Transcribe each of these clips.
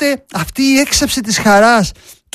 Οπότε αυτή η έξαψη της χαράς,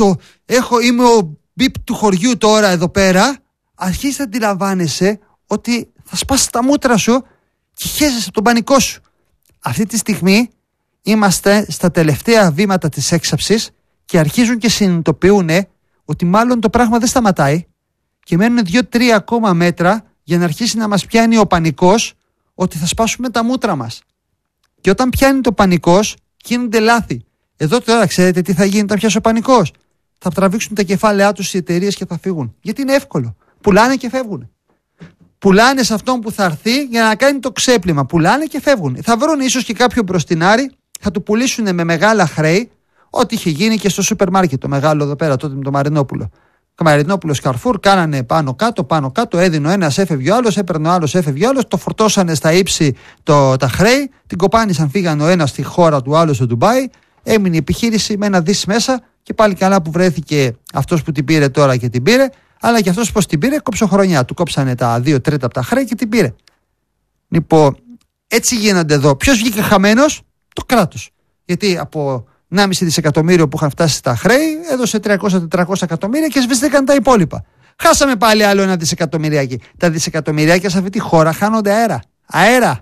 είμαι ο μπιπ του χωριού τώρα εδώ πέρα, αρχίζεις να αντιλαμβάνεσαι ότι θα σπάσεις τα μούτρα σου και χέζεσαι από τον πανικό σου. Αυτή τη στιγμή είμαστε στα τελευταία βήματα της έξαψης και αρχίζουν και συνειδητοποιούν ότι μάλλον το πράγμα δεν σταματάει και μένουν 2-3 ακόμα μέτρα για να αρχίσει να μας πιάνει ο πανικός ότι θα σπάσουμε τα μούτρα μας. Και όταν πιάνει το πανικός, γίνονται λάθη. Εδώ τώρα ξέρετε τι θα γίνει όταν πιάσει ο πανικός? Θα τραβήξουν τα κεφάλαιά τους οι εταιρείες και θα φύγουν. Γιατί είναι εύκολο. Πουλάνε και φεύγουν. Πουλάνε σε αυτόν που θα έρθει για να κάνει το ξέπλυμα. Πουλάνε και φεύγουν. Θα βρουν ίσως και κάποιο μπροστινάρι, θα του πουλήσουν με μεγάλα χρέη, ό,τι είχε γίνει και στο σούπερ μάρκετ το μεγάλο εδώ πέρα τότε με το Μαρινόπουλο. Ο Μαρινόπουλος Καρφούρ κάνανε πάνω κάτω, έδινε ο ένας, έφευγε ο άλλος, έπαιρνε ο άλλος, έφευγε ο άλλος, το φορτώσανε στα ύψη τα χρέη, την κοπάνησαν, φύγανε ο ένας στη χώρα του άλλου στο Ντουμπάι, έμεινε η επιχείρηση με 1 δις μέσα και πάλι καλά που βρέθηκε αυτός που την πήρε τώρα και την πήρε, αλλά και αυτός πως την πήρε κόψε χρονιά, του κόψανε τα 2 τρίτα από τα χρέη και την πήρε. Λοιπόν, έτσι γίνονται εδώ. Ποιος βγήκε χαμένος? Το κράτος. Γιατί από 1,5 δισεκατομμύριο που είχαν φτάσει στα χρέη, έδωσε 300-400 εκατομμύρια και σβήστηκαν τα υπόλοιπα. Χάσαμε πάλι άλλο 1 δισεκατομμυριάκι. Τα δισεκατομμυριάκια σε αυτή τη χώρα χάνονται αέρα.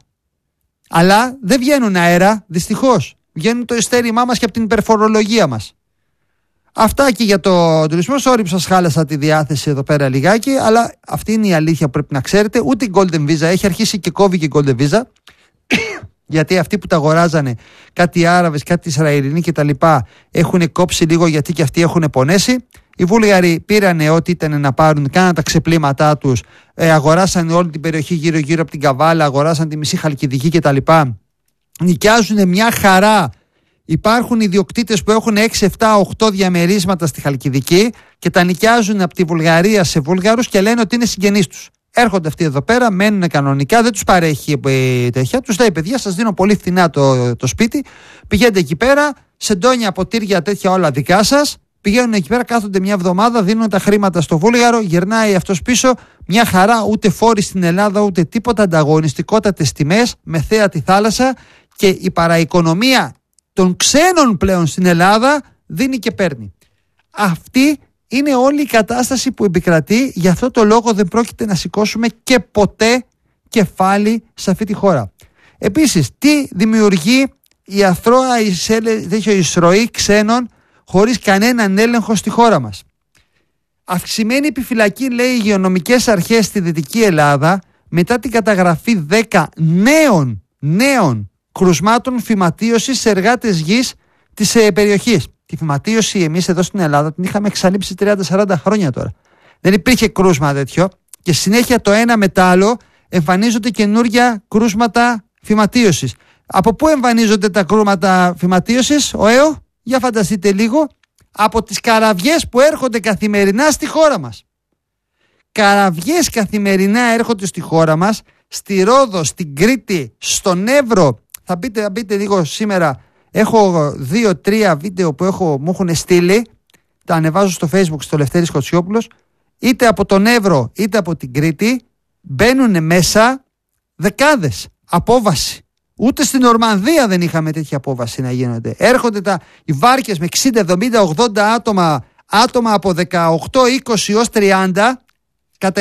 Αλλά δεν βγαίνουν αέρα, δυστυχώς. Βγαίνουν το ειστέρημά μας και από την υπερφορολογία μας. Αυτά και για το τουρισμό. Sorry που σας χάλασα τη διάθεση εδώ πέρα λιγάκι, αλλά αυτή είναι η αλήθεια που πρέπει να ξέρετε. Ούτε η Golden Visa έχει αρχίσει και κόβει και η Golden Visa. Γιατί αυτοί που τα αγοράζανε, κάτι Άραβες, κάτι Ισραηλινοί κτλ., έχουν κόψει λίγο γιατί και αυτοί έχουν πονέσει. Οι Βούλγαροι πήρανε ό,τι ήταν να πάρουν, κάναν τα ξεπλήματά τους, αγοράσανε όλη την περιοχή γύρω-γύρω από την Καβάλα, αγοράσαν τη μισή Χαλκιδική κτλ. Νοικιάζουν μια χαρά. Υπάρχουν ιδιοκτήτες που έχουν 6, 7, 8 διαμερίσματα στη Χαλκιδική και τα νοικιάζουν από τη Βουλγαρία σε Βούλγαρους και λένε ότι είναι συγγενείς τους. Έρχονται αυτοί εδώ πέρα, μένουν κανονικά, δεν τους παρέχει τέτοια. Τους λέει: παιδιά, σας δίνω πολύ φθηνά το σπίτι. Πηγαίνετε εκεί πέρα, σεντόνια, ποτήρια, τέτοια όλα δικά σας. Πηγαίνουν εκεί πέρα, κάθονται μια εβδομάδα, δίνουν τα χρήματα στο Βούλγαρο, γυρνάει αυτός πίσω. Μια χαρά, ούτε φόροι στην Ελλάδα, ούτε τίποτα. Ανταγωνιστικότατες τιμές, με θέα τη θάλασσα και η παραοικονομία των ξένων πλέον στην Ελλάδα δίνει και παίρνει. Αυτή είναι όλη η κατάσταση που επικρατεί. Γι' αυτό το λόγο δεν πρόκειται να σηκώσουμε και ποτέ κεφάλι σε αυτή τη χώρα. Επίσης, τι δημιουργεί η αθρώα εισρωή ξένων χωρίς κανέναν έλεγχο στη χώρα μας? Αυξημένη επιφυλακή, λέει, οι υγειονομικές αρχές στη Δυτική Ελλάδα μετά την καταγραφή 10 νέων κρουσμάτων φυματίωσης σε εργάτες γης της περιοχής. Τη φυματίωση εμείς εδώ στην Ελλάδα την είχαμε εξαλείψει 30-40 χρόνια τώρα. Δεν υπήρχε κρούσμα τέτοιο και συνέχεια το ένα μετά άλλο εμφανίζονται καινούργια κρούσματα φυματίωσης. Από πού εμφανίζονται τα κρούσματα φυματίωσης, για φανταστείτε λίγο, από τις καραβιές που έρχονται καθημερινά στη χώρα μας. Καραβιές καθημερινά έρχονται στη χώρα μας, στη Ρόδο, στην Κρήτη, στον Εύρο. Θα μπείτε λίγο σήμερα. Έχω 2-3 βίντεο που μου έχουν στείλει, τα ανεβάζω στο Facebook στο Λευτέρης Κοτσιόπουλος, είτε από τον Εύρο είτε από την Κρήτη, μπαίνουν μέσα δεκάδες, απόβαση. Ούτε στην Ορμανδία δεν είχαμε τέτοια απόβαση να γίνονται. Έρχονται οι βάρκες με 60, 70, 80 άτομα από 18, 20 έως 30, κατά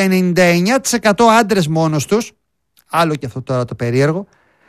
99% άντρες μόνος τους, άλλο και αυτό τώρα το περίεργο.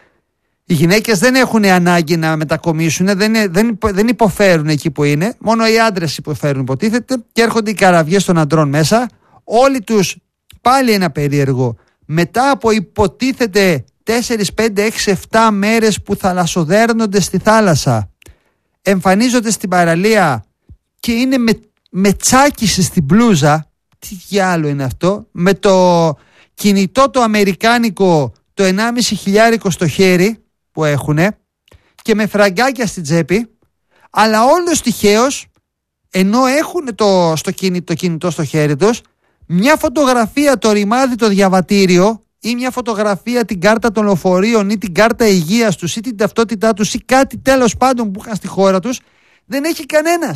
Οι γυναίκες δεν έχουν ανάγκη να μετακομίσουν, δεν υποφέρουν εκεί που είναι. Μόνο οι άντρες υποφέρουν, υποτίθεται, και έρχονται οι καραβιές των αντρών μέσα. Όλοι τους, πάλι ένα περίεργο, μετά από υποτίθεται 4, 5, 6, 7 μέρες που θαλασσοδέρνονται στη θάλασσα, εμφανίζονται στην παραλία και είναι με τσάκιση στην μπλούζα. Τι διάλο είναι αυτό? Με το κινητό το αμερικάνικο, το 1,5 χιλιάρικο στο χέρι που έχουνε και με φραγκάκια στην τσέπη, αλλά όλος τυχαίως, ενώ έχουν το κινητό στο χέρι τους, μια φωτογραφία το ρημάδι το διαβατήριο ή μια φωτογραφία την κάρτα των λεωφορείων ή την κάρτα υγείας τους ή την ταυτότητά τους ή κάτι τέλος πάντων που είχαν στη χώρα τους, δεν έχει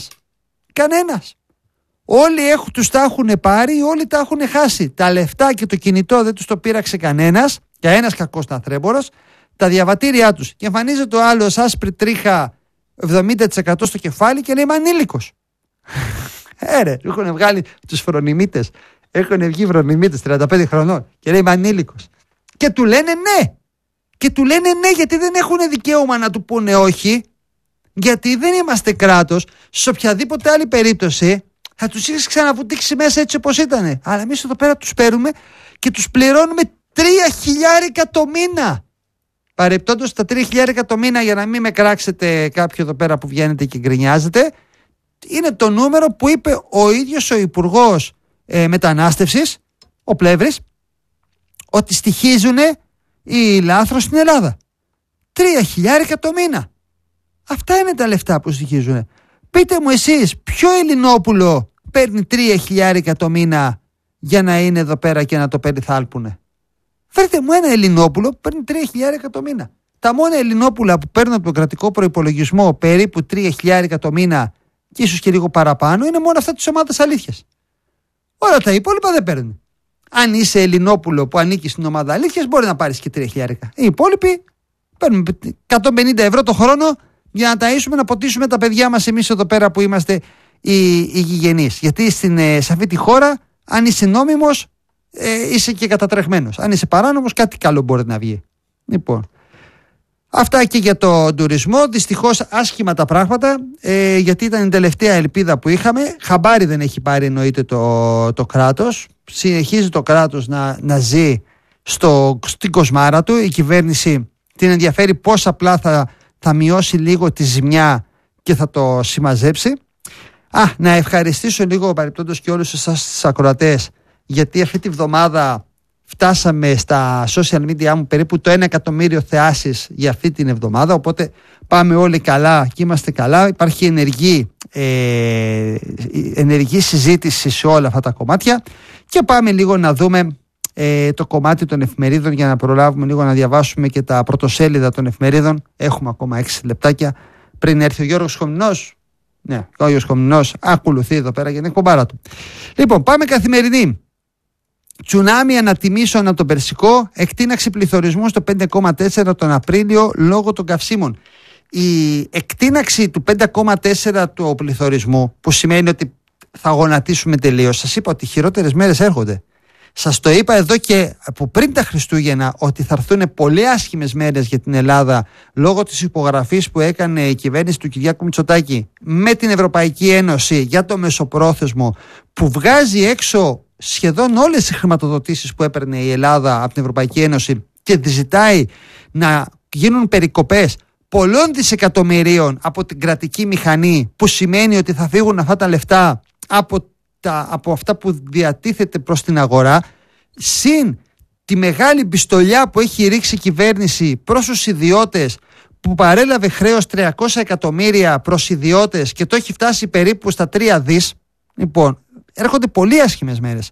κανένας. Όλοι τους τα έχουν πάρει, όλοι τα έχουν χάσει. Τα λεφτά και το κινητό δεν τους το πήραξε κανένας, και ένας κακός ταθρέμπορος, τα διαβατήριά τους. Και εμφανίζεται ο άλλος άσπρη τρίχα, 70% στο κεφάλι και λέει είμαι ανήλικος. Έχουν βγάλει τους φρονιμίτες. Έχουν βγει φρονιμίτες 35 χρονών και λέει είμαι ανήλικος. Και του λένε ναι. Και του λένε ναι γιατί δεν έχουν δικαίωμα να του πούνε όχι. Γιατί δεν είμαστε κράτος. Σε οποιαδήποτε άλλη περίπτωση θα τους είχες ξαναβουτήξει μέσα έτσι όπως ήταν. Αλλά εμείς εδώ πέρα τους παίρνουμε και τους πληρώνουμε 3.000 το μήνα. Παρεπτόντως τα 3.000 το μήνα, για να μην με κράξετε κάποιοι εδώ πέρα που βγαίνετε και γκρινιάζετε, είναι το νούμερο που είπε ο ίδιος ο Υπουργός Μετανάστευσης, ο Πλεύρης, ότι στοιχίζουν οι λάθρος στην Ελλάδα. 3.000 το μήνα. Αυτά είναι τα λεφτά που στοιχίζουν. Πείτε μου εσείς, ποιο Ελληνόπουλο παίρνει 3.000 το μήνα για να είναι εδώ πέρα και να το περιθάλπουνε? Φέρτε μου ένα Ελληνόπουλο που παίρνει 3.000 το μήνα. Τα μόνα Ελληνόπουλα που παίρνουν από τον κρατικό προϋπολογισμό περίπου 3.000 το μήνα και ίσως και λίγο παραπάνω είναι μόνο αυτά της ομάδας αλήθειας. Όλα τα υπόλοιπα δεν παίρνουν. Αν είσαι Ελληνόπουλο που ανήκει στην ομάδα αλήθειας, μπορεί να πάρεις και 3.000. Οι υπόλοιποι παίρνουν 150 ευρώ το χρόνο για να ταΐσουμε, να ποτίσουμε τα παιδιά μας εμείς εδώ πέρα που είμαστε οι γηγενείς. Γιατί σε αυτή τη χώρα, αν είσαι νόμιμος, είσαι και κατατρεχμένος. Αν είσαι παράνομος, κάτι καλό μπορεί να βγει. Λοιπόν, αυτά και για τον τουρισμό. Δυστυχώς άσχημα τα πράγματα, γιατί ήταν η τελευταία ελπίδα που είχαμε. Χαμπάρι δεν έχει πάρει, εννοείται, το κράτος. Συνεχίζει το κράτος να ζει στην κοσμάρα του. Η κυβέρνηση την ενδιαφέρει πώς απλά θα μειώσει λίγο τη ζημιά και θα το συμμαζέψει. Να ευχαριστήσω λίγο παρεπτόντως και όλους εσάς τους ακροατές, γιατί αυτή τη βδομάδα φτάσαμε στα social media μου περίπου το 1 εκατομμύριο θεάσεις για αυτή την εβδομάδα, οπότε πάμε όλοι καλά και είμαστε καλά. Υπάρχει ενεργή συζήτηση σε όλα αυτά τα κομμάτια και πάμε λίγο να δούμε το κομμάτι των εφημερίδων για να προλάβουμε λίγο να διαβάσουμε και τα πρωτοσέλιδα των εφημερίδων. Έχουμε ακόμα 6 λεπτάκια πριν έρθει ο Γιώργος Χομνηνός. Ναι, ο Γιώργος Χομνηνός ακολουθεί εδώ πέρα για την εκπομπάρα του. Λοιπόν, πάμε Καθημερινή. Τσουνάμι ανατιμήσεων από τον Περσικό, εκτείναξη πληθωρισμού στο 5,4 τον Απρίλιο λόγω των καυσίμων. Η εκτείναξη του 5,4 του πληθωρισμού, που σημαίνει ότι θα γονατίσουμε τελείως, σας είπα ότι οι χειρότερες μέρες έρχονται. Σας το είπα εδώ και από πριν τα Χριστούγεννα ότι θα έρθουν πολύ άσχημες μέρες για την Ελλάδα λόγω της υπογραφής που έκανε η κυβέρνηση του Κυριάκου Μητσοτάκη με την Ευρωπαϊκή Ένωση για το μεσοπρόθεσμο, που βγάζει έξω σχεδόν όλες οι χρηματοδοτήσεις που έπαιρνε η Ελλάδα από την Ευρωπαϊκή Ένωση και ζητάει να γίνουν περικοπές πολλών δισεκατομμυρίων από την κρατική μηχανή, που σημαίνει ότι θα φύγουν αυτά τα λεφτά από αυτά που διατίθεται προς την αγορά, συν τη μεγάλη πιστολιά που έχει ρίξει η κυβέρνηση προς τους ιδιώτες, που παρέλαβε χρέος 300 εκατομμύρια προς ιδιώτες και το έχει φτάσει περίπου στα 3 δις. Λοιπόν, έρχονται πολύ άσχημες μέρες.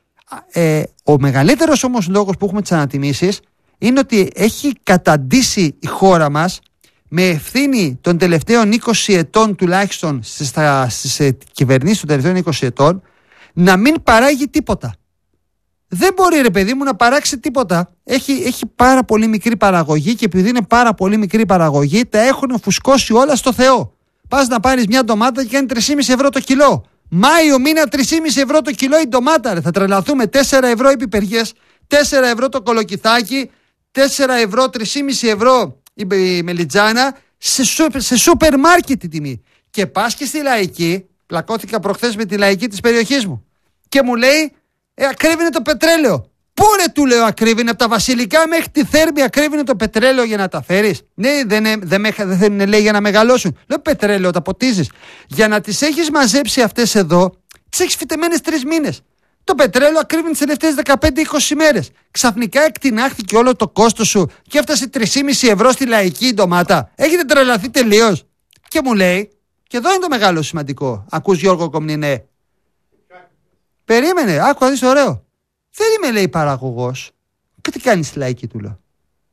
Ο μεγαλύτερος όμως λόγος που έχουμε τις ανατιμήσεις είναι ότι έχει καταντήσει η χώρα μας με ευθύνη των τελευταίων 20 ετών τουλάχιστον στις κυβερνήσεις των τελευταίων 20 ετών να μην παράγει τίποτα. Δεν μπορεί, ρε παιδί μου, να παράξει τίποτα. Έχει πάρα πολύ μικρή παραγωγή και επειδή είναι πάρα πολύ μικρή παραγωγή τα έχουν φουσκώσει όλα στο Θεό. Πας να πάρεις μια ντομάτα και κάνει 3,5 ευρώ το κιλό. Μάιο μήνα 3,5 ευρώ το κιλό η ντομάτα, ρε. Θα τρελαθούμε. 4 ευρώ οι πιπεριές, 4 ευρώ το κολοκυθάκι, 4 ευρώ, 3,5 ευρώ η μελιτζάνα, σε σούπερ μάρκετ η τιμή. Και πας και στη Λαϊκή, πλακώθηκα προχθές με τη Λαϊκή της περιοχής μου και μου λέει ακρίβεινε το πετρέλαιο. Πού, ρε, του λέω, ακρίβεινε από τα Βασιλικά μέχρι τη Θέρμη, ακρίβεινε το πετρέλαιο για να τα φέρεις? Ναι, δεν θέλουν, λέει, για να μεγαλώσουν. Λέω, πετρέλαιο τα ποτίζεις? Για να τις έχεις μαζέψει αυτές εδώ, τις έχεις φυτεμένες 3 μήνες. Το πετρέλαιο ακρίβεινε τις τελευταίες 15-20 μέρες. Ξαφνικά εκτινάχθηκε όλο το κόστος σου και έφτασε 3,5 ευρώ στη Λαϊκή η ντομάτα. Έχετε τρελαθεί τελείως? Και μου λέει, και εδώ είναι το μεγάλο σημαντικό. Ακούς, Γιώργο Κομνηνέ? Περίμενε, άκου να δεις ωραίο. Δεν είμαι, λέει, παραγωγός. Και τι κάνεις στη Λαϊκή, του λέω?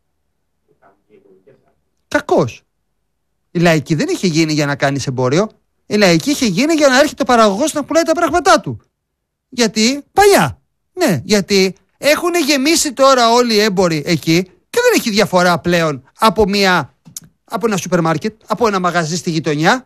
Κακός. Η Λαϊκή δεν είχε γίνει για να κάνεις εμπόριο. Η Λαϊκή είχε γίνει για να έρχεται ο παραγωγός να πουλάει τα πράγματά του. Γιατί παλιά. Ναι, γιατί έχουν γεμίσει τώρα όλοι οι έμποροι εκεί και δεν έχει διαφορά πλέον από ένα σούπερ μάρκετ, από ένα μαγαζί στη γειτονιά.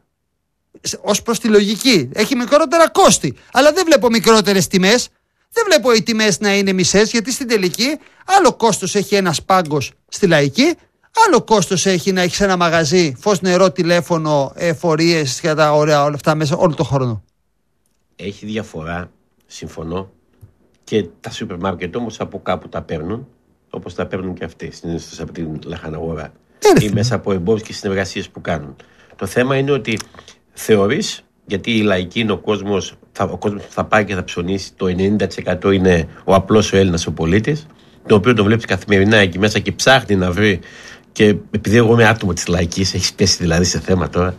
Ως προς τη λογική. Έχει μικρότερα κόστη. Αλλά δεν βλέπω μικρότερες τιμές. Δεν βλέπω οι τιμές να είναι μισές, γιατί στην τελική άλλο κόστος έχει ένας πάγκος στη Λαϊκή, άλλο κόστος έχει να έχεις ένα μαγαζί, φως, νερό, τηλέφωνο, εφορίες και τα ωραία όλα αυτά μέσα όλο το χρόνο. Έχει διαφορά, συμφωνώ. Και τα σούπερ μάρκετ όμως από κάπου τα παίρνουν, όπως τα παίρνουν και αυτοί, συνήθως από την λαχαναγορά. Ή μέσα από εμπόρους και συνεργασίες που κάνουν. Το θέμα είναι ότι θεωρείς, γιατί η Λαϊκή είναι ο κόσμος που θα πάει και θα ψωνίσει, το 90% είναι ο απλός ο Έλληνας ο πολίτης, τον οποίο τον βλέπεις καθημερινά εκεί μέσα και ψάχνει να βρει. Και επειδή εγώ είμαι άτομο της Λαϊκής, έχεις πέσει δηλαδή σε θέμα τώρα.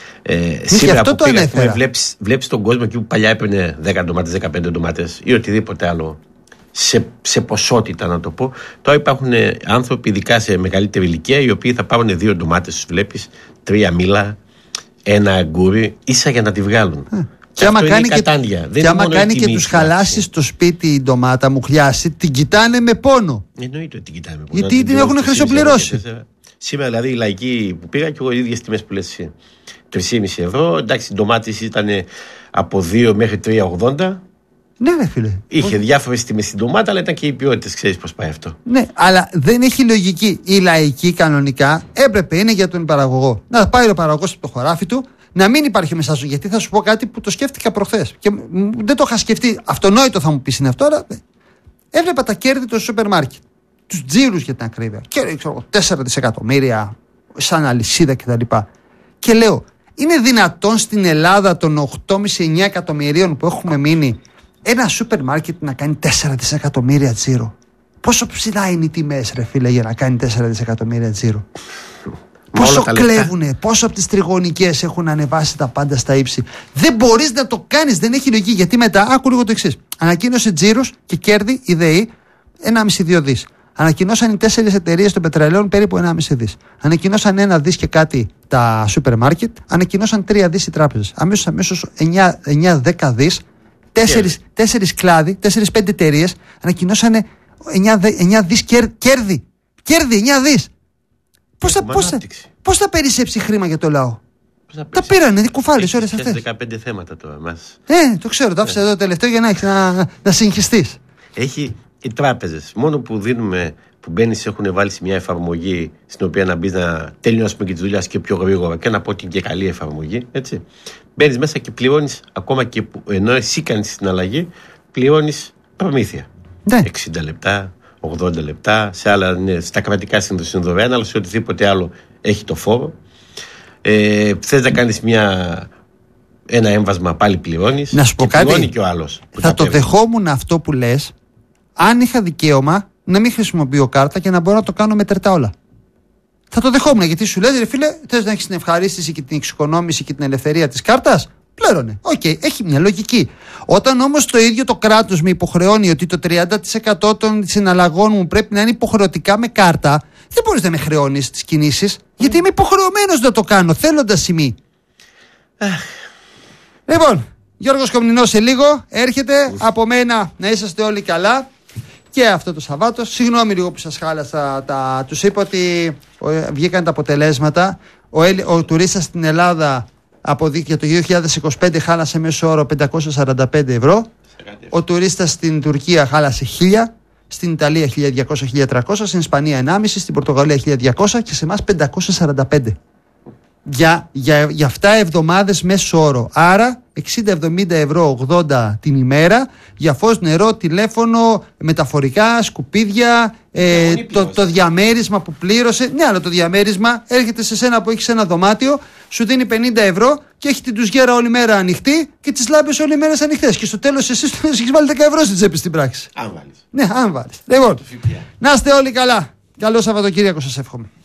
Σήμερα που πήγα, βλέπεις τον κόσμο εκεί που παλιά έπαιρνε 10 ντομάτες, 15 ντομάτες ή οτιδήποτε άλλο, σε ποσότητα να το πω. Τώρα υπάρχουν άνθρωποι, ειδικά σε μεγαλύτερη ηλικία, οι οποίοι θα πάρουν 2 ντομάτες, τους βλέπεις, 3 μήλα, ένα αγκούρι, ίσα για να τη βγάλουν. Και άμα κάνει και τους χαλάσει στο σπίτι η ντομάτα, μου χλιάσει, την κοιτάνε με πόνο. Εννοείται ότι την κοιτάνε με πόνο. Γιατί την έχουν χρυσοπληρώσει. Σήμερα δηλαδή η Λαϊκή που πήγα και εγώ, οι ίδιες τιμές που λες εσύ, 3,5 ευρώ. Εντάξει, οι ντομάτες ήταν από 2 μέχρι 3,80. Ναι, ρε φίλε. Είχε διάφορες τιμές στην ντομάτα, αλλά ήταν και οι ποιότητες, ξέρεις πώς πάει αυτό. Ναι, αλλά δεν έχει λογική. Η Λαϊκή κανονικά έπρεπε, είναι για τον παραγωγό. Να πάει ο παραγωγός από το χωράφι του, να μην υπάρχει μέσα σου. Γιατί θα σου πω κάτι που το σκέφτηκα προχθές. Και δεν το είχα σκεφτεί. Αυτονόητο θα μου πεις είναι αυτό, αλλά έβλεπα τα κέρδη των σούπερ μάρκετ. Τους τζίρους για την ακρίβεια. Και 4 δισεκατομμύρια, σαν αλυσίδα κτλ. Και λέω, είναι δυνατόν στην Ελλάδα των 8,5-9 εκατομμυρίων που έχουμε μείνει, ένα σούπερ μάρκετ να κάνει 4 δισεκατομμύρια τζίρο? Πόσο ψηλά είναι οι τιμές, ρε φίλε, για να κάνει 4 δισεκατομμύρια τζίρο? Πόσο κλέβουνε, πόσο από τις τριγωνικές έχουν ανεβάσει τα πάντα στα ύψη. Δεν μπορείς να το κάνεις, δεν έχει λογική. Γιατί μετά, άκου λίγο το εξής. Ανακοίνωσε τζίρους και κέρδη η ΔΕΗ 1,5-2 δις. Ανακοινώσαν οι 4 εταιρείες των πετρελαίων περίπου 1,5 δις. Ανακοινώσαν 1 δις και κάτι τα σούπερ μάρκετ. Ανακοινώσαν 3 δις οι τράπεζες. Αμέσως 9-10 δις. 4 κλάδοι, 4-5 εταιρείες ανακοινώσαν 9 δις κέρδη. Κέρδη 9 δις. Πώς θα περισσέψει χρήμα για το λαό? Τα πήρανε, κουφάλες ώρες αυτές. 15 θέματα τώρα μας. Το ξέρω, το άφησα εδώ τελευταίο για να συγχυστείς. Έχει οι τράπεζες. Μόνο που δίνουμε, που μπαίνεις, έχουν βάλει σε μια εφαρμογή στην οποία να μπεις να τελειώσεις και τη δουλειά και πιο γρήγορα και να πω ότι είναι και καλή εφαρμογή. Έτσι. Μπαίνεις μέσα και πληρώνεις, ακόμα και ενώ εσύ κάνεις την αλλαγή, πληρώνεις προμήθεια. Ναι. 60 λεπτά. 80 λεπτά, σε άλλα, ναι, στα κρατικά είναι δωρεάν, αλλά σε οτιδήποτε άλλο έχει το φόρο. Θες να κάνεις ένα έμβασμα, πάλι πληρώνεις. Να σου πω κάτι, πληρώνει και ο άλλος. Θα το δεχόμουν αυτό που λες, αν είχα δικαίωμα να μην χρησιμοποιώ κάρτα και να μπορώ να το κάνω μετρητά όλα. Θα το δεχόμουν, γιατί σου λέει, ρε φίλε, θες να έχεις την ευχαρίστηση και την εξοικονόμηση και την ελευθερία της κάρτας? Πλήρωνε. Οκ, έχει μια λογική. Όταν όμως το ίδιο το κράτος με υποχρεώνει ότι το 30% των συναλλαγών μου πρέπει να είναι υποχρεωτικά με κάρτα, δεν μπορείς να με χρεώνεις τις κινήσεις, γιατί είμαι υποχρεωμένος να το κάνω, θέλοντας ή μη. Λοιπόν, Γιώργος Κομνηνός σε λίγο έρχεται. Από μένα να είσαστε όλοι καλά και αυτό το Σαββάτο. Συγγνώμη λίγο που σας χάλασα. Τους είπα ότι βγήκαν τα αποτελέσματα. Ο τουρίστας στην Ελλάδα για το 2025 χάλασε μέσο όρο 545 ευρώ. Ο τουρίστας στην Τουρκία χάλασε 1.000, στην Ιταλία 1.200-1.300, στην Ισπανία 1.500, στην Πορτογαλία 1.200 και σε εμάς 545. Για 7 εβδομάδες μέσο όρο. Άρα 60-70 ευρώ 80 την ημέρα για φως, νερό, τηλέφωνο, μεταφορικά, σκουπίδια, το διαμέρισμα που πλήρωσε. Ναι, αλλά το διαμέρισμα έρχεται σε σένα που έχεις ένα δωμάτιο, σου δίνει 50 ευρώ και έχει την τουζιέρα όλη μέρα ανοιχτή και τις λάμπες όλη μέρα ανοιχτές. Και στο τέλος εσύ έχεις βάλει 10 ευρώ στην τσέπη στην πράξη. Αν βάλεις. Ναι, αν βάλεις. Λοιπόν, να είστε όλοι καλά. Καλό Σαββατοκύριακο σας εύχομαι.